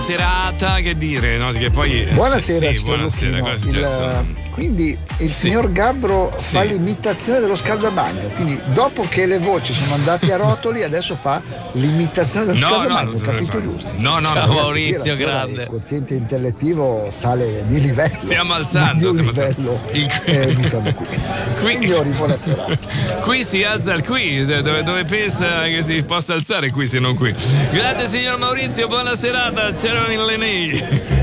serata, che dire, no? Che poi buonasera, sì, buonasera, cosa è successo? Quindi il signor Gabbro fa l'imitazione dello scaldabagno, quindi dopo che le voci sono andate a rotoli adesso fa l'imitazione dello scaldabagno, ho capito giusto? No, ciao Maurizio, grande. Il quoziente intellettivo sale di livello. Stiamo alzando, livello. Diciamo qui. Signori, buonasera. Qui si alza il qui, dove pensa che si possa alzare qui se non qui. Grazie signor Maurizio, buona serata, ciao Millenei.